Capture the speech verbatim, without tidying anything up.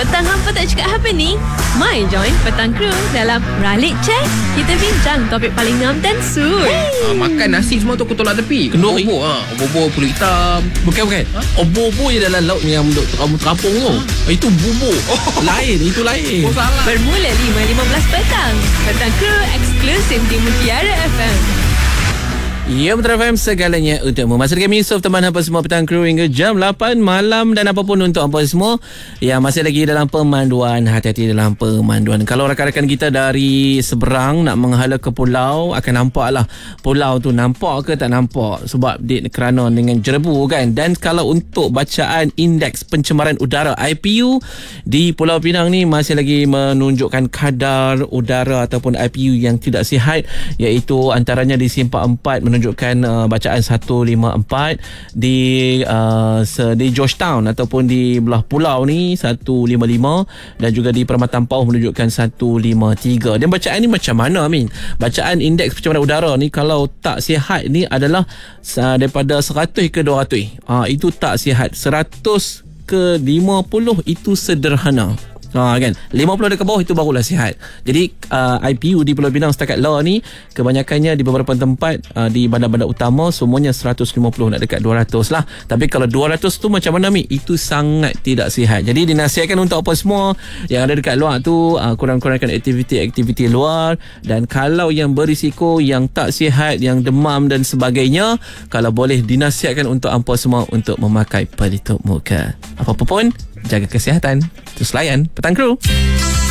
Petang hampa tak cakap apa ni? Mai join Petang Crew dalam Ralik Check. Kita bincang topik paling ngam dan sur. Ah, makan nasi semua tu aku tolak tepi. Kenduri. Obor ha. Obor pulut hitam. Bukan bukan. Ha? Obor-obor je dalam laut yang duk terapung-terapung tu. Ha? Itu bubur. Oh. Lain, itu lain. Oh salah. Bermula lima lima belas petang. Petang Crew eksklusif di Mutiara F M. Ya, Mutiara F M segalanya untuk memastikan Yusof teman hampa semua Petang Crew hingga jam lapan malam. Dan apapun untuk hampa semua yang masih lagi dalam pemanduan, hati-hati dalam pemanduan. Kalau rakan-rakan kita dari seberang nak menghala ke pulau, akan nampak lah pulau tu nampak ke tak nampak, sebab dia kerana dengan jerebu kan. Dan kalau untuk bacaan indeks pencemaran udara I P U di Pulau Pinang ni masih lagi menunjukkan kadar udara ataupun I P U yang tidak sihat, iaitu antaranya di Simpang empat menunjukkan uh, bacaan seratus lima puluh empat, di uh, di Georgetown ataupun di belah pulau ni seratus lima puluh lima, dan juga di Permatan Pauh menunjukkan seratus lima puluh tiga. Dan bacaan ni macam mana Amin? Bacaan indeks pencemaran udara ni kalau tak sihat ni adalah uh, daripada seratus ke dua ratus. Uh, itu tak sihat. seratus ke lima puluh itu sederhana. Ha, kan, lima puluh dekat bawah itu barulah sihat. Jadi uh, I P U di Pulau Pinang setakat lah ni kebanyakannya di beberapa tempat uh, di bandar-bandar utama semuanya seratus lima puluh nak dekat dua ratus lah. Tapi kalau dua ratus tu macam mana Mi? Itu sangat tidak sihat. Jadi dinasihatkan untuk apa semua yang ada dekat luar tu uh, kurang-kurangkan aktiviti-aktiviti luar. Dan kalau yang berisiko, yang tak sihat, yang demam dan sebagainya, kalau boleh dinasihatkan untuk hampa semua untuk memakai pelitup muka. Apa-apa pun, jaga kesihatan. Terus layan Petang Crew.